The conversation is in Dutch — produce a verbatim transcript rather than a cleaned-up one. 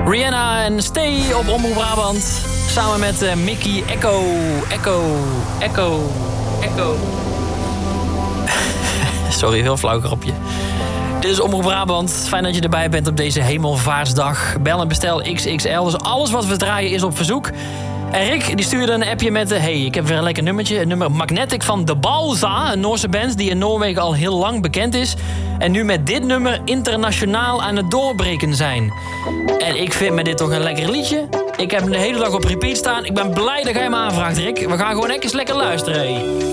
Rihanna en Stay op Omroep Brabant. Samen met uh, Mickey Echo. Echo. Echo. Echo. Sorry, heel flauw grapje. Dit is Omroep Brabant. Fijn dat je erbij bent op deze Hemelvaartsdag. Bel en bestel X X L. Dus alles wat we draaien is op verzoek. En Rick die stuurde een appje met... Uh, hey, ik heb weer een lekker nummertje. Een nummer Magnetic van De Balza. Een Noorse band die in Noorwegen al heel lang bekend is. En nu met dit nummer internationaal aan het doorbreken zijn. En ik vind me dit toch een lekker liedje. Ik heb hem de hele dag op repeat staan. Ik ben blij dat jij me aanvraagt, Rick. We gaan gewoon even lekker luisteren, hey.